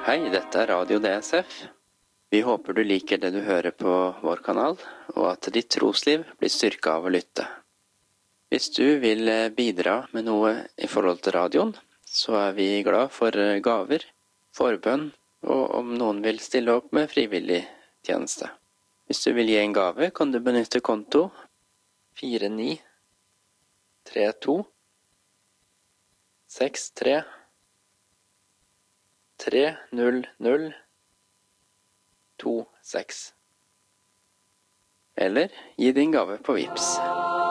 Hei, dette Radio DSF. Vi håper du liker det du hører på vår kanal, og at ditt trosliv blir styrket av å lytte. Hvis du vil bidra med noe i forhold til radioen, så vi glad for gaver, forbønn, og om noen vil stille opp med frivillig tjeneste. Hvis du vil gi en gave, kan du benytte konto 4932 63 30026. Eller gi din gave på Vipps.